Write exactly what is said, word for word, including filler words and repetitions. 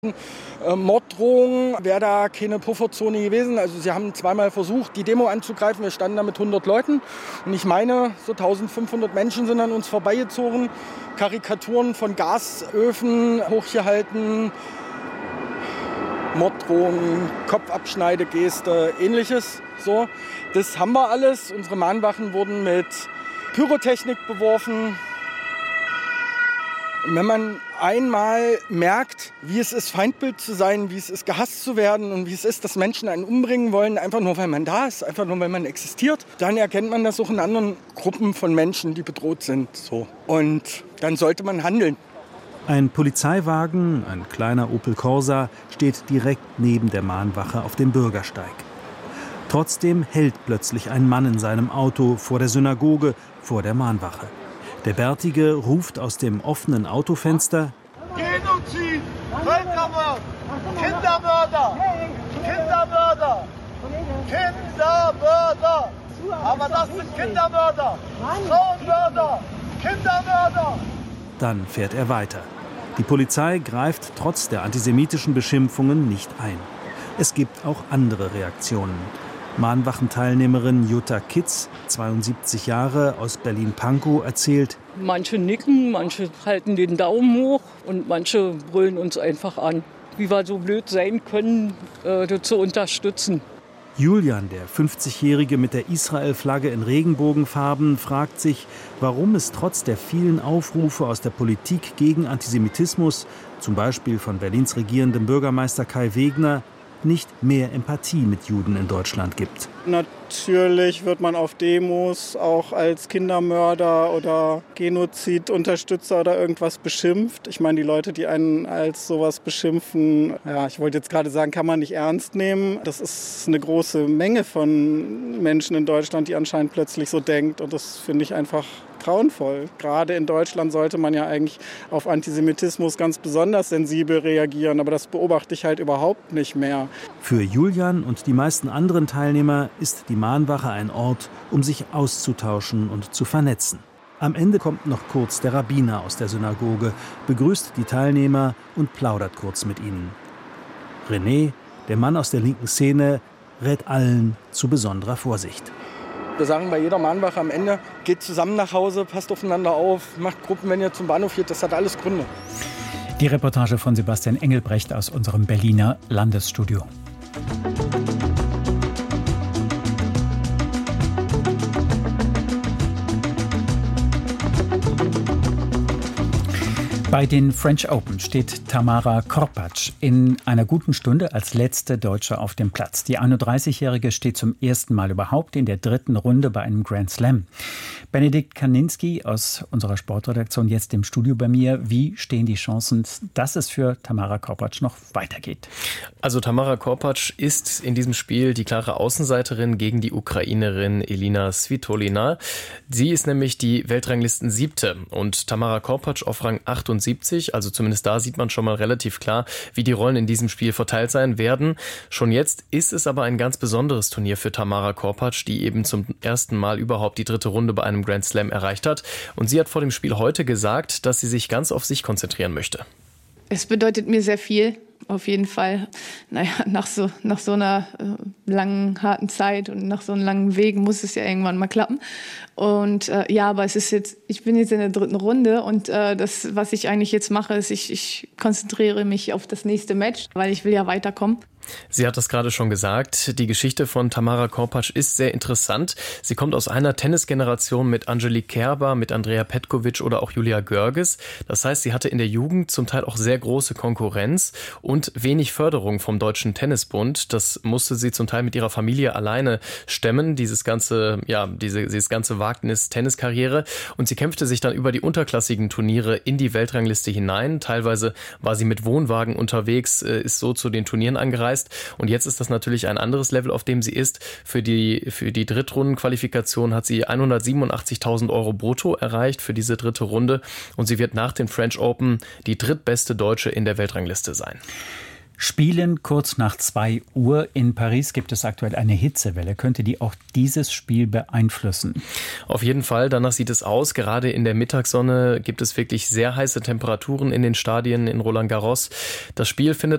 Äh, Morddrohungen, wäre da keine Pufferzone gewesen. Also sie haben zweimal versucht, die Demo anzugreifen. Wir standen da mit hundert Leuten. Und ich meine, so eintausendfünfhundert Menschen sind an uns vorbeigezogen. Karikaturen von Gasöfen hochgehalten. Morddrohungen, Kopfabschneidegeste, ähnliches. So, das haben wir alles. Unsere Mahnwachen wurden mit Pyrotechnik beworfen. Und wenn man einmal merkt, wie es ist, Feindbild zu sein, wie es ist, gehasst zu werden und wie es ist, dass Menschen einen umbringen wollen, einfach nur, weil man da ist, einfach nur, weil man existiert, dann erkennt man das auch in anderen Gruppen von Menschen, die bedroht sind. So. Und dann sollte man handeln. Ein Polizeiwagen, ein kleiner Opel Corsa, steht direkt neben der Mahnwache auf dem Bürgersteig. Trotzdem hält plötzlich ein Mann in seinem Auto vor der Synagoge, vor der Mahnwache. Der Bärtige ruft aus dem offenen Autofenster: Genozid, Völkermord, Kindermörder, Kindermörder, Kindermörder. Aber das sind Kindermörder, Frauenmörder, Kindermörder. Dann fährt er weiter. Die Polizei greift trotz der antisemitischen Beschimpfungen nicht ein. Es gibt auch andere Reaktionen. Mahnwachenteilnehmerin Jutta Kitz, zweiundsiebzig Jahre, aus Berlin-Pankow, erzählt: Manche nicken, manche halten den Daumen hoch und manche brüllen uns einfach an, wie wir so blöd sein können, äh, das zu unterstützen. Julian, der fünfzigjährige mit der Israel-Flagge in Regenbogenfarben, fragt sich, warum es trotz der vielen Aufrufe aus der Politik gegen Antisemitismus, zum Beispiel von Berlins regierendem Bürgermeister Kai Wegner, nicht mehr Empathie mit Juden in Deutschland gibt. Natürlich wird man auf Demos auch als Kindermörder oder Genozidunterstützer oder irgendwas beschimpft. Ich meine, die Leute, die einen als sowas beschimpfen, ja, ich wollte jetzt gerade sagen, kann man nicht ernst nehmen. Das ist eine große Menge von Menschen in Deutschland, die anscheinend plötzlich so denkt. Und das finde ich einfach grauenvoll. Gerade in Deutschland sollte man ja eigentlich auf Antisemitismus ganz besonders sensibel reagieren, aber das beobachte ich halt überhaupt nicht mehr. Für Julian und die meisten anderen Teilnehmer ist die Mahnwache ein Ort, um sich auszutauschen und zu vernetzen. Am Ende kommt noch kurz der Rabbiner aus der Synagoge, begrüßt die Teilnehmer und plaudert kurz mit ihnen. René, der Mann aus der linken Szene, rät allen zu besonderer Vorsicht. Wir sagen bei jeder Mahnwache am Ende, geht zusammen nach Hause, passt aufeinander auf, macht Gruppen, wenn ihr zum Bahnhof geht. Das hat alles Gründe. Die Reportage von Sebastian Engelbrecht aus unserem Berliner Landesstudio. Bei den French Open steht Tamara Korpatsch in einer guten Stunde als letzte Deutsche auf dem Platz. Die einunddreißigjährige steht zum ersten Mal überhaupt in der dritten Runde bei einem Grand Slam. Benedikt Kaninski aus unserer Sportredaktion jetzt im Studio bei mir. Wie stehen die Chancen, dass es für Tamara Korpatsch noch weitergeht? Also Tamara Korpatsch ist in diesem Spiel die klare Außenseiterin gegen die Ukrainerin Elina Svitolina. Sie ist nämlich die Weltranglisten-Siebte und Tamara Korpatsch auf Rang achtundsiebzig. Also zumindest da sieht man schon mal relativ klar, wie die Rollen in diesem Spiel verteilt sein werden. Schon jetzt ist es aber ein ganz besonderes Turnier für Tamara Korpatsch, die eben zum ersten Mal überhaupt die dritte Runde bei einem Grand Slam erreicht hat. Und sie hat vor dem Spiel heute gesagt, dass sie sich ganz auf sich konzentrieren möchte. Es bedeutet mir sehr viel, auf jeden Fall. Naja, nach so, nach so einer äh, langen, harten Zeit und nach so einem langen Weg muss es ja irgendwann mal klappen. Und äh, ja, aber es ist jetzt, ich bin jetzt in der dritten Runde und äh, das, was ich eigentlich jetzt mache, ist, ich, ich konzentriere mich auf das nächste Match, weil ich will ja weiterkommen. Sie hat das gerade schon gesagt. Die Geschichte von Tamara Korpatsch ist sehr interessant. Sie kommt aus einer Tennisgeneration mit Angelique Kerber, mit Andrea Petkovic oder auch Julia Görges. Das heißt, sie hatte in der Jugend zum Teil auch sehr große Konkurrenz und wenig Förderung vom Deutschen Tennisbund. Das musste sie zum Teil mit ihrer Familie alleine stemmen, dieses ganze, ja, diese, dieses ganze Wagnis-Tenniskarriere. Und sie kämpfte sich dann über die unterklassigen Turniere in die Weltrangliste hinein. Teilweise war sie mit Wohnwagen unterwegs, ist so zu den Turnieren angereist. Und jetzt ist das natürlich ein anderes Level, auf dem sie ist. Für die, für die Drittrundenqualifikation hat sie hundertsiebenundachtzigtausend Euro brutto erreicht für diese dritte Runde. Und sie wird nach den French Open die drittbeste Deutsche in der Weltrangliste sein. Spielen kurz nach zwei Uhr. In Paris gibt es aktuell eine Hitzewelle. Könnte die auch dieses Spiel beeinflussen? Auf jeden Fall, danach sieht es aus. Gerade in der Mittagssonne gibt es wirklich sehr heiße Temperaturen in den Stadien in Roland Garros. Das Spiel findet